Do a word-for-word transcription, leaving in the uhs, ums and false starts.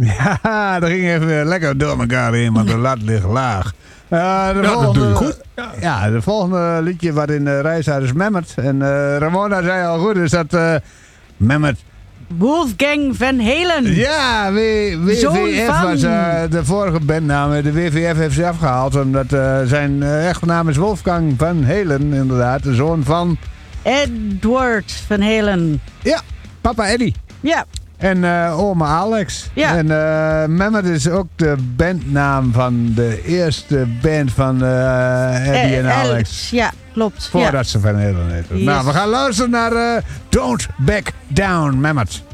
Ja, dat ging even lekker door elkaar heen, want de lat ligt laag. Uh, de ja, volgende, dat doe je goed. Ja, ja de volgende liedje wat in de rij staat is Mehmet. En uh, Ramona zei al goed, is dat uh, Mehmet. Wolfgang Van Halen. Ja, w- W V F was uh, de vorige bandnaam. De W V F heeft ze afgehaald, omdat uh, zijn uh, echte naam is Wolfgang Van Halen, inderdaad. De zoon van... Edward Van Halen. Ja, papa Eddie. Ja. En uh, oma Alex. Ja. En uh, Mehmet is ook de bandnaam van de eerste band van uh, Eddie en Alex. Alex. Ja, klopt. Voordat ja. ze Van Halen heten. Yes. Nou, we gaan luisteren naar uh, Don't Back Down, Mehmet.